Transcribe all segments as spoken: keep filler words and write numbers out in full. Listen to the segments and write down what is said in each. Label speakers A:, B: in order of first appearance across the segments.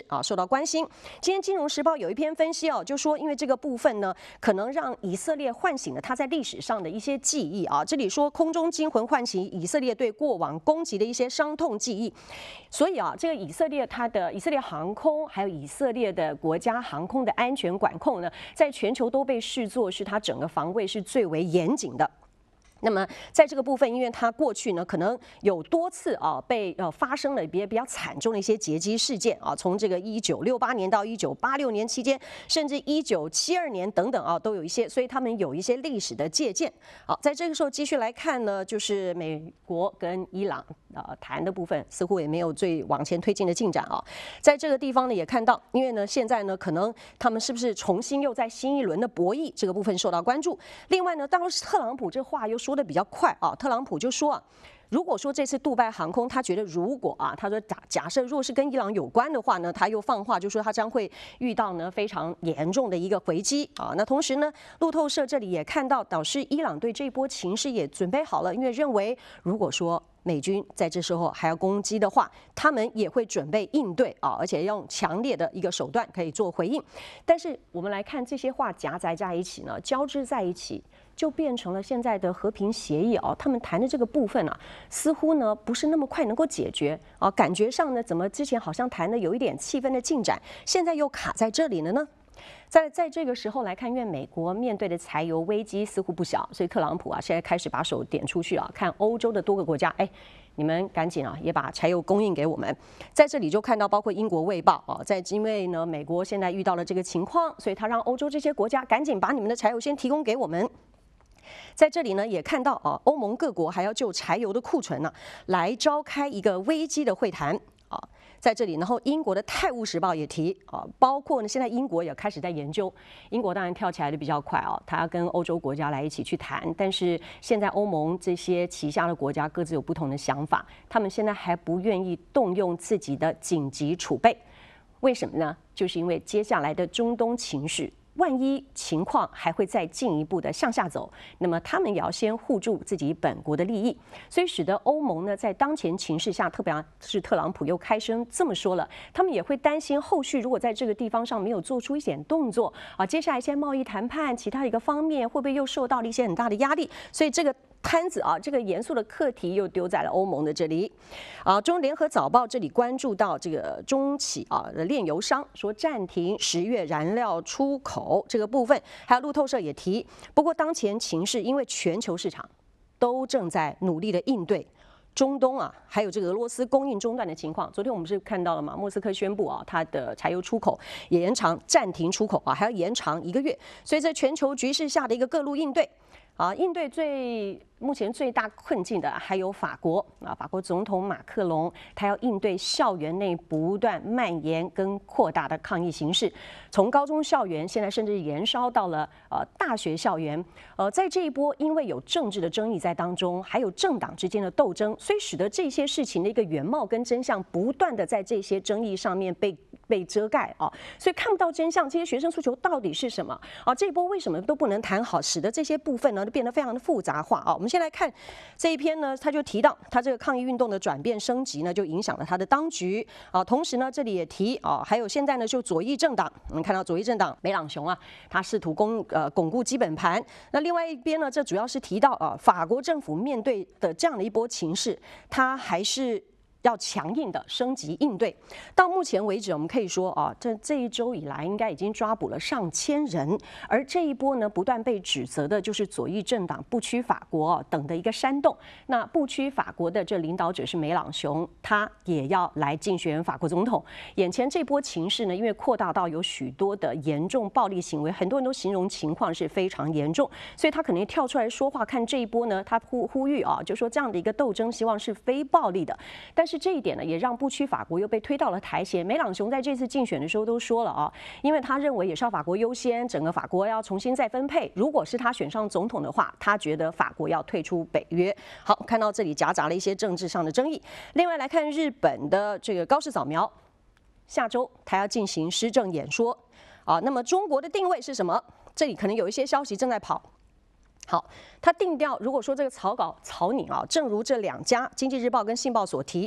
A: 啊受到关心。今天《金融时报》有一篇分析哦，就说因为这个部分呢，可能让以色列唤醒了他在历史上的一些记忆啊。这里说空中惊魂唤起以色列对过往攻击的一些伤痛记忆，所以啊，这个以色列它的以色列航空还有以色列的国家航空的安全管控呢，在全球都被视作是它整个防卫是最为严谨的。那么在这个部分，因为它过去呢可能有多次啊被呃发生了比比较惨重的一些劫机事件啊，从这个一九六八年到一九八六年期间，甚至一九七二年等等啊都有一些，所以他们有一些历史的借鉴。好，在这个时候继续来看呢，就是美国跟伊朗呃谈的部分似乎也没有最往前推进的进展啊。在这个地方呢也看到，因为呢现在呢可能他们是不是重新又在新一轮的博弈这个部分受到关注。另外呢，当时特朗普这话又说的比较快啊，特朗普就说啊，如果说这次杜拜航空，他觉得如果啊，他说假假设若是跟伊朗有关的话呢，他又放话就说他将会遇到呢非常严重的一个回击啊。那同时呢，路透社这里也看到，导致伊朗对这一波情势也准备好了，因为认为如果说美军在这时候还要攻击的话，他们也会准备应对啊，而且用强烈的一个手段可以做回应。但是我们来看这些话夹杂在一起呢，交织在一起，就变成了现在的和平协议啊。他们谈的这个部分啊，似乎呢不是那么快能够解决啊，感觉上呢，怎么之前好像谈的有一点气氛的进展，现在又卡在这里了呢？在在这个时候来看，因为美国面对的柴油危机似乎不小，所以特朗普啊现在开始把手点出去啊，看欧洲的多个国家，哎，你们赶紧啊也把柴油供应给我们。在这里就看到，包括英国卫报啊，在因为呢美国现在遇到了这个情况，所以他让欧洲这些国家赶紧把你们的柴油先提供给我们。在这里呢，也看到啊，欧盟各国还要就柴油的库存呢、啊，来召开一个危机的会谈啊。在这里，然后英国的《泰晤士报》也提啊，包括呢，现在英国也开始在研究。英国当然跳起来的比较快啊，他要跟欧洲国家来一起去谈。但是现在欧盟这些旗下的国家各自有不同的想法，他们现在还不愿意动用自己的紧急储备。为什么呢？就是因为接下来的中东情势，万一情况还会再进一步的向下走，那么他们也要先护住自己本国的利益，所以使得欧盟呢在当前情势下，特别是特朗普又开声这么说了，他们也会担心后续如果在这个地方上没有做出一点动作啊，接下来一些贸易谈判其他一个方面会不会又受到了一些很大的压力，所以这个摊子啊，这个严肃的课题又丢在了欧盟的这里。啊，中联合早报这里关注到这个中企啊的炼油商说暂停十月燃料出口这个部分，还有路透社也提。不过当前情势，因为全球市场都正在努力的应对中东啊，还有这个俄罗斯供应中断的情况。昨天我们是看到了嘛，莫斯科宣布啊，它的柴油出口也延长暂停出口啊，还要延长一个月。所以在全球局势下的一个各路应对。啊，应对最目前最大困境的还有法国啊，法国总统马克龙，他要应对校园内不断蔓延跟扩大的抗议形势，从高中校园现在甚至延烧到了呃大学校园。呃，在这一波因为有政治的争议在当中，还有政党之间的斗争，所以使得这些事情的一个原貌跟真相不断的在这些争议上面被被遮盖啊，所以看不到真相。这些学生诉求到底是什么啊？这一波为什么都不能谈好，使得这些部分呢变得非常的复杂化啊？我们先来看这一篇呢，他就提到他这个抗议运动的转变升级呢，就影响了他的当局啊。同时呢，这里也提啊，还有现在呢，就左翼政党，我们看到左翼政党梅朗雄啊，他试图攻呃巩固基本盘。那另外一边呢，这主要是提到啊，法国政府面对的这样的一波情势，他还是要强硬的升级应对。到目前为止，我们可以说啊，这这一周以来应该已经抓捕了上千人，而这一波呢，不断被指责的就是左翼政党不屈法国、啊、等的一个煽动。那不屈法国的这领导者是梅朗雄，他也要来竞选法国总统。眼前这波情势呢，因为扩大到有许多的严重暴力行为，很多人都形容情况是非常严重，所以他可能跳出来说话。看这一波呢，他呼呼吁啊，就说这样的一个斗争，希望是非暴力的。但是这一点呢，也让不屈法国又被推到了台前。梅朗雄在这次竞选的时候都说了啊，因为他认为也是要法国优先，整个法国要重新再分配。如果是他选上总统的话，他觉得法国要退出北约。好，看到这里夹杂了一些政治上的争议。另外来看日本的这个高市早苗，下周他要进行施政演说啊。那么中国的定位是什么？这里可能有一些消息正在跑。好，他定调，如果说这个草稿草拟啊，正如这两家《经济日报》跟《信报》所提，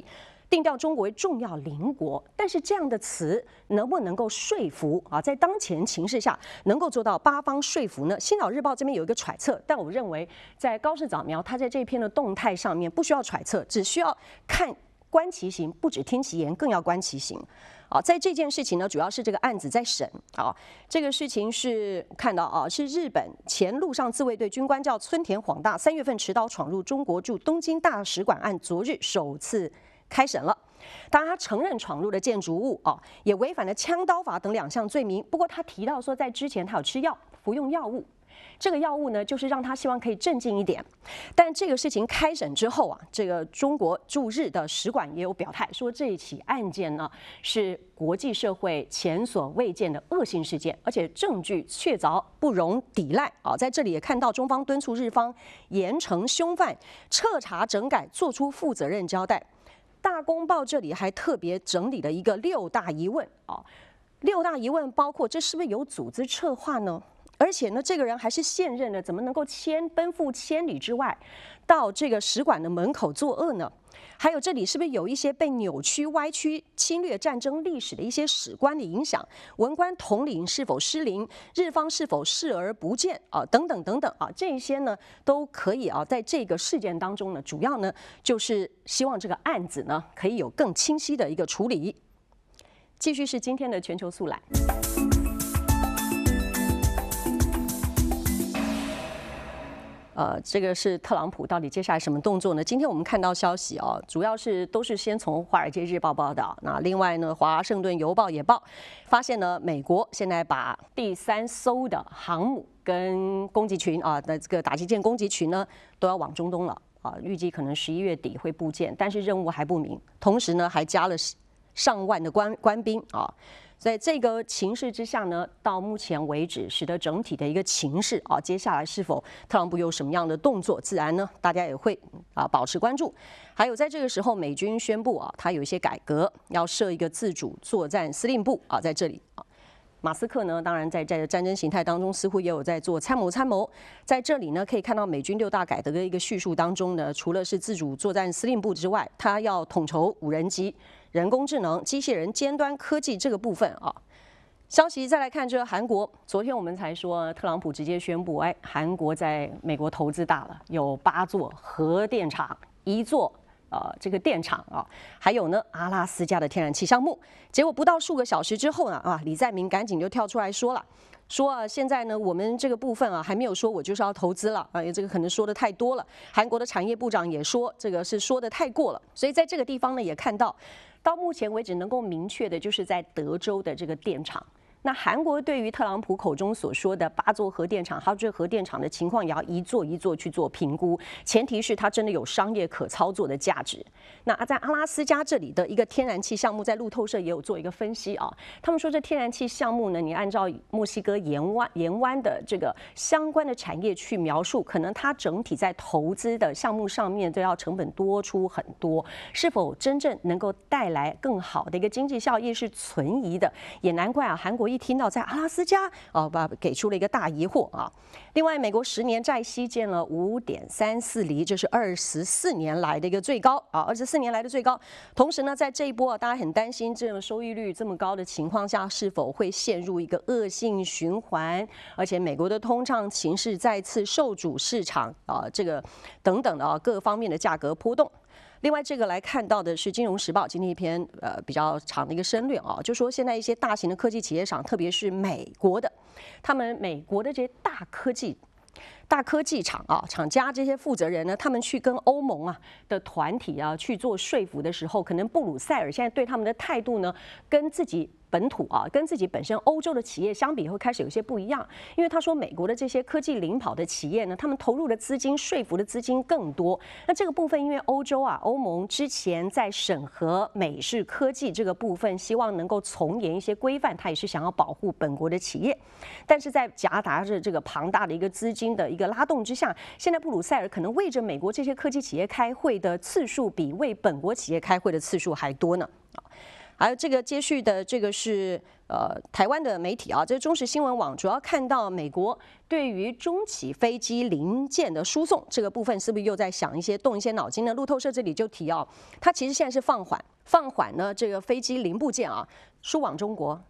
A: 定调中国为重要邻国，但是这样的词能不能够说服啊？在当前情势下，能够做到八方说服呢？《星岛日报》这边有一个揣测，但我认为在高市早苗他在这篇的动态上面不需要揣测，只需要看观其行，不只听其言，更要观其行。啊，在这件事情呢，主要是这个案子在审啊。这个事情是看到啊，是日本前陆上自卫队军官叫村田晃大，三月份持刀闯入中国驻东京大使馆案，昨日首次开审了。当然，他承认闯入了建筑物啊，也违反了枪刀法等两项罪名。不过他提到说，在之前他有吃药，服用药物。这个药物呢，就是让他希望可以镇静一点。但这个事情开审之后啊，这个中国驻日的使馆也有表态，说这一起案件呢是国际社会前所未见的恶性事件，而且证据确凿，不容抵赖啊。在这里也看到中方敦促日方严惩凶犯，彻查整改，做出负责任交代。大公报这里还特别整理了一个六大疑问啊，六大疑问包括这是不是有组织策划呢？而且呢，这个人还是现任的，怎么能够千奔赴千里之外，到这个使馆的门口作恶呢？还有这里是不是有一些被扭曲、歪曲、侵略战争历史的一些史观的影响？文官统领是否失灵？日方是否视而不见啊？等等等等啊，这些呢都可以啊，在这个事件当中呢，主要呢就是希望这个案子呢可以有更清晰的一个处理。继续是今天的全球速览。呃，这个是特朗普到底接下来什么动作呢？今天我们看到消息哦，主要是都是先从《华尔街日报》报道，那另外呢，《华盛顿邮报》也报，发现呢，美国现在把第三艘的航母跟攻击群啊的这个打击舰攻击群呢，都要往中东了啊，预计可能十一月底会布建，但是任务还不明，同时呢，还加了上万的官官兵啊。在这个情势之下呢，到目前为止，使得整体的一个情势啊，接下来是否特朗普有什么样的动作，自然呢，大家也会啊保持关注。还有在这个时候，美军宣布啊，它有一些改革，要设一个自主作战司令部啊，在这里啊。马斯克呢，当然在在战争形态当中，似乎也有在做参谋参谋。在这里呢，可以看到美军六大改革的一个叙述当中呢，除了是自主作战司令部之外，他要统筹无人机、人工智能、机械人、尖端科技这个部分啊。消息再来看，这韩国，昨天我们才说，特朗普直接宣布，哎，韩国在美国投资大了，有八座核电厂，一座。呃，这个电厂啊，还有呢，阿拉斯加的天然气项目，结果不到数个小时之后呢，啊，李在明赶紧就跳出来说了，说啊，现在呢，我们这个部分啊，还没有说我就是要投资了啊，这个可能说的太多了。韩国的产业部长也说，这个是说的太过了。所以在这个地方呢，也看到，到目前为止能够明确的就是在德州的这个电厂。那韩国对于特朗普口中所说的八座核电厂，还有这核电厂的情况，也要一座一座去做评估，前提是它真的有商业可操作的价值。那在阿拉斯加这里的一个天然气项目，在路透社也有做一个分析啊，他们说这天然气项目呢，你按照墨西哥沿湾沿湾的这个相关的产业去描述，可能它整体在投资的项目上面都要成本多出很多，是否真正能够带来更好的一个经济效益是存疑的，也难怪啊，韩国一听到在阿拉斯加，哦，把给出了一个大疑惑啊。另外，美国十年债息见了五点三四厘，这是二十四年来的一个最高啊，二十四年来的最高。同时呢，在这一波啊，大家很担心这种收益率这么高的情况下，是否会陷入一个恶性循环？而且，美国的通胀情势再次受阻，市场啊，这个等等的啊，各方面的价格波动。另外，这个来看到的是《金融时报》今天一篇呃比较长的一个深略啊，就说现在一些大型的科技企业厂，特别是美国的，他们美国的这些大科技。大科技厂啊，厂家这些负责人呢，他们去跟欧盟啊的团体啊去做说服的时候，可能布鲁塞尔现在对他们的态度呢，跟自己本土啊，跟自己本身欧洲的企业相比，会开始有些不一样。因为他说，美国的这些科技领跑的企业呢，他们投入的资金、说服的资金更多。那这个部分，因为欧洲啊，欧盟之前在审核美式科技这个部分，希望能够从严一些规范，他也是想要保护本国的企业。但是在夹杂着这个庞大的一个资金的一个拉动之下，现在布鲁塞尔可能为着美国这些科技企业开会的次数，比为本国企业开会的次数还多呢。 还有这个接续的这个是呃台湾的媒体啊，这是中时新闻网主要看到美国对于中企飞机零件的输送这个部分，是不是又在想一些动一些脑筋呢？路透社这里就提哦，它其实现在是放缓，放缓呢这个飞机零部件啊输往中国。